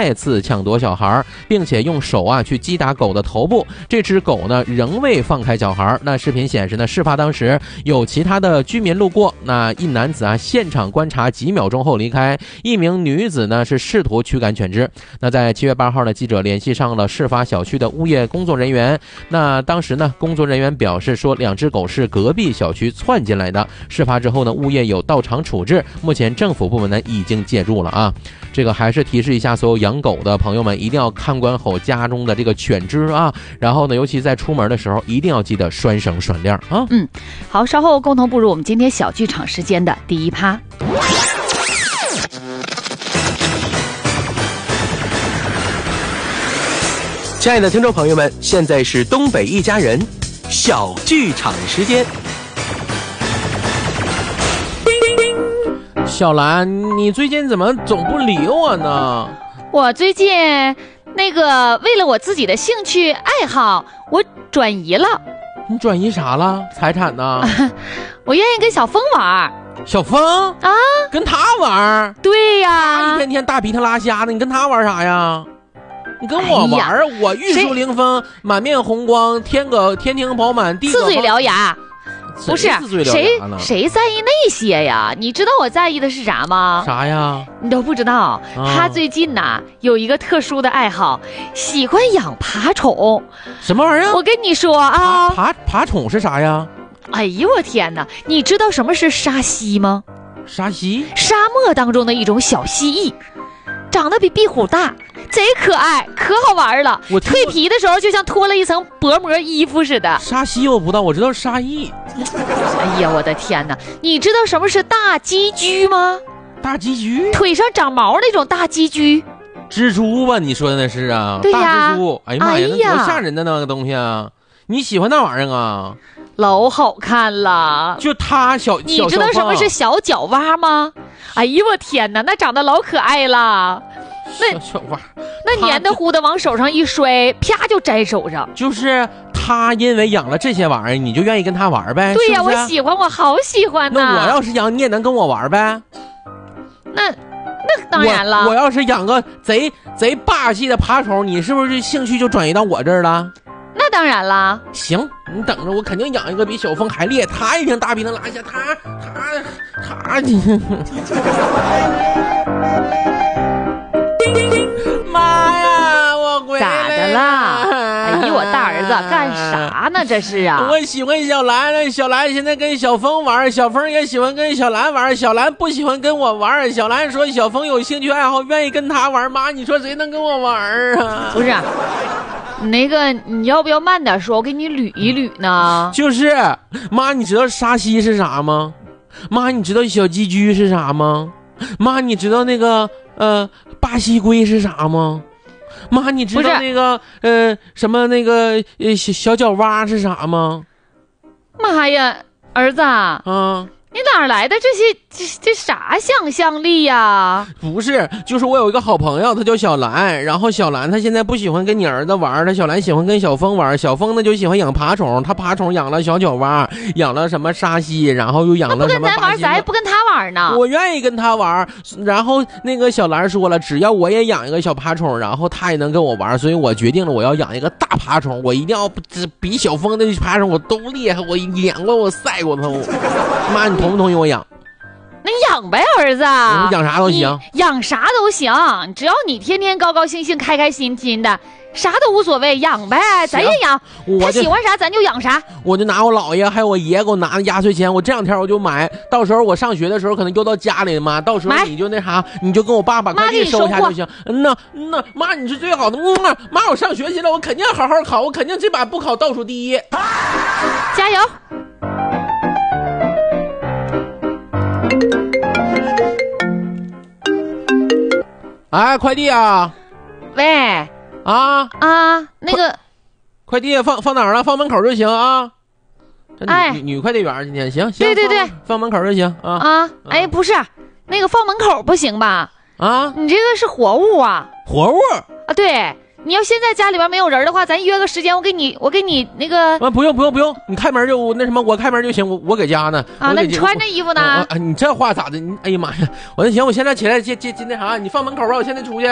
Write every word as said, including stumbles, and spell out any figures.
再次抢夺小孩，并且用手啊去击打狗的头部。这只狗呢仍未放开小孩。那视频显示呢，事发当时有其他的居民路过，那一男子啊现场观察几秒钟后离开，一名女子呢是试图驱赶犬只。那在七月八号呢，记者联系上了事发小区的物业工作人员。那当时呢，工作人员表示说，两只狗是隔壁小区窜进来的。事发之后呢，物业有到场处置，目前政府部门呢已经介入了啊。这个还是提示一下所有养狗的朋友们，一定要看管好家中的这个犬只啊。然后呢，尤其在出门的时候，一定要记得拴绳拴链啊。 嗯，好，稍后共同步入我们今天小剧场时间的第一趴。 亲爱的听众朋友们，现在是东北一家人小剧场时间。 小兰，你最近怎么总不理我呢？ 我最近那个为了我自己的兴趣爱好，我转移了。 你转移啥了？财产呢？ 我愿意跟小峰玩。 小峰啊？ 跟他玩？ 对呀， 他一天天大鼻涕拉瞎的，你跟他玩啥呀？你跟我玩、哎、我玉树临风，满面红光，天个天庭饱满，地呲嘴獠牙。不是谁谁在意那些呀？你知道我在意的是啥吗？ 啥呀？ 你都不知道。啊、他最近呐、啊、有一个特殊的爱好，喜欢养爬虫。 什么玩意儿？ 我跟你说啊， 爬爬爬虫是啥呀？ 哎呦我天哪！你知道什么是沙蜥吗？ 沙蜥？ 沙漠当中的一种小蜥蜴，长得比壁虎大。贼可爱，可好玩了。我蜕皮的时候就像脱了一层薄膜衣服似的。 沙蜥我不知道，我知道沙溢。 哎呀，我的天哪！你知道什么是大鸡居吗？ 大鸡居？ 腿上长毛那种大鸡居。 蜘蛛吧？你说的那是啊？ 对呀。 大蜘蛛。哎呀妈呀，那多吓人的那个东西啊！你喜欢那玩意儿啊？ 老好看了。 就它小， 你知道什么是小脚蛙吗？哎呦我天哪，那长得老可爱了。 那小娃， 那黏的糊的往手上一摔，啪就摘手上。 就是他因为养了这些玩意儿，你就愿意跟他玩呗？ 对呀、 是不是？ 我喜欢，我好喜欢呢。 那我要是养，你也能跟我玩呗？ 那那当然了。 我, 我要是养个贼贼霸气的爬虫，你是不是兴趣就转移到我这儿了？ 那当然了。 行，你等着，我肯定养一个比小峰还厉害。他一定大鼻能拉下，他他他你。妈呀，我回来了！ 咋的啦？哎呦，我大儿子干啥呢？这是啊！ 我喜欢小兰，小兰现在跟小峰玩，小峰也喜欢跟小兰玩，小兰不喜欢跟我玩。小兰说小峰有兴趣爱好，愿意跟他玩。妈，你说谁能跟我玩啊？ 不是，那个你要不要慢点说？我给你捋一捋呢。 就是妈，你知道沙蜥是啥吗？妈，你知道小鸡居是啥吗？妈，你知道那个呃巴西龟是啥吗？妈，你知道那个呃什么那个呃小小脚蛙是啥吗？ 妈呀，儿子啊！ 啊你哪来的这些这这啥想象力呀？ 不是，就是我有一个好朋友，他叫小兰，然后小兰他现在不喜欢跟你儿子玩，他小兰喜欢跟小峰玩，小峰呢就喜欢养爬虫，他爬虫养了小脚蛙，养了什么沙蜥，然后又养了什么巴西。 不跟咱玩，咱还不跟他玩呢。 我愿意跟他玩，然后那个小兰说了，只要我也养一个小爬虫，然后他也能跟我玩，所以我决定了我要养一个大爬虫，我一定要比小峰的爬虫我都厉害，我养过我赛过他。妈，你同不同意我养？ 那养呗，儿子。 我养啥都行， 养啥都行，只要你天天高高兴兴、开开心心的，啥都无所谓，养呗，咱也养。他喜欢啥咱就养啥。 我就拿我姥爷还有我爷给我拿的压岁钱，我这两天我就买，到时候我上学的时候可能邮到家里嘛，到时候你就那啥，你就跟我爸把快递收一下就行。嗯呐，嗯呐，妈你是最好的。嗯呐，妈我上学去了，我肯定好好考，我肯定这把不考倒数第一。 加油！ 哎，快递啊！ 喂， 啊啊，那个快递放放哪儿了？放门口就行啊。 哎， 女女快递员今天行行， 对对对， 放, 放门口就行啊啊！哎，不是，那个放门口不行吧？ 啊， 你这个是活物啊！ 活物啊，对。你要现在家里边没有人的话，咱约个时间，我给你，我给你那个啊，不用不用不用，你开门就那什么，我开门就行，我我搁家呢。 啊，那你穿着衣服呢？ 啊，你这话咋的？你哎呀妈呀！我那行，我现在起来接接接那啥，你放门口吧，我现在出去。